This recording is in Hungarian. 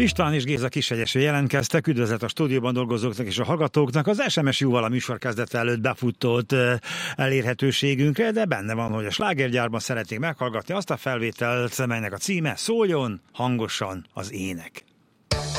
István és Géza Kishegyesről jelentkeztek, üdvözlet a stúdióban dolgozóknak és a hallgatóknak. Az SMS jóval a műsor kezdete előtt befutott elérhetőségünkre, de benne van, hogy a slágergyárban szeretnék meghallgatni azt a felvételt, melynek a címe Szóljon hangosan az ének.